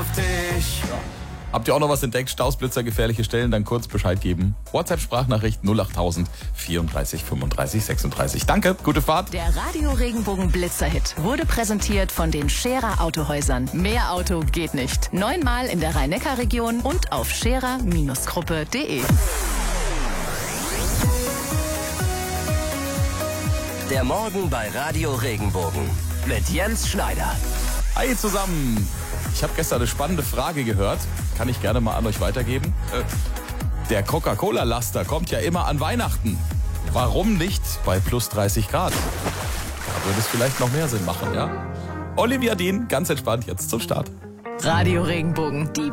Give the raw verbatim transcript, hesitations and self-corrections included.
auf dich. Habt ihr auch noch was entdeckt? Staus, Blitzer, gefährliche Stellen? Dann kurz Bescheid geben. WhatsApp-Sprachnachricht null acht null null vierunddreißig fünfunddreißig sechsunddreißig. Danke, gute Fahrt. Der Radio Regenbogen Blitzer-Hit wurde präsentiert von den Scherer Autohäusern. Mehr Auto geht nicht. Neunmal in der Rhein-Neckar-Region und auf scherer Gruppe punkt de. Der Morgen bei Radio Regenbogen mit Jens Schneider. Hi zusammen. Ich habe gestern eine spannende Frage gehört. Kann ich gerne mal an euch weitergeben. Äh, der Coca-Cola-Laster kommt ja immer an Weihnachten. Warum nicht bei plus dreißig Grad? Da würde es vielleicht noch mehr Sinn machen, ja? Olivia Dean, ganz entspannt jetzt zum Start. Radio Regenbogen, die